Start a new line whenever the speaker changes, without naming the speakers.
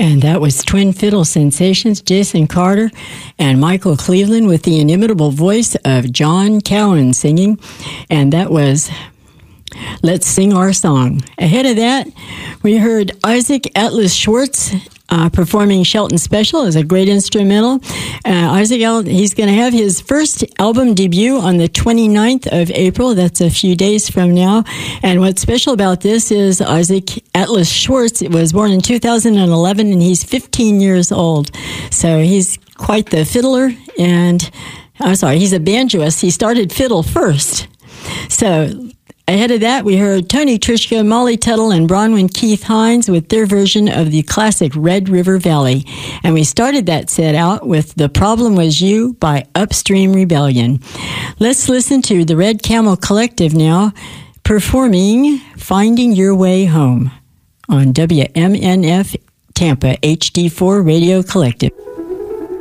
And that was Twin Fiddle Sensations, Jason Carter and Michael Cleveland with the inimitable voice of John Cowan singing. And that was Let's Sing Our Song. Ahead of that, we heard Isaac Atlas Schwartz performing Shelton Special as a great instrumental. Isaac, he's going to have his first album debut on the 29th of April. That's a few days from now. And what's special about this is Isaac Atlas Schwartz was born in 2011, and he's 15 years old. So he's quite the fiddler, and he's a banjoist. He started fiddle first. So ahead of that, we heard Tony Trischka, Molly Tuttle, and Bronwyn Keith Hines with their version of the classic Red River Valley. And we started that set out with The Problem Was You by Upstream Rebellion. Let's listen to the Red Camel Collective now, performing Finding Your Way Home on WMNF Tampa HD4 Radio Collective.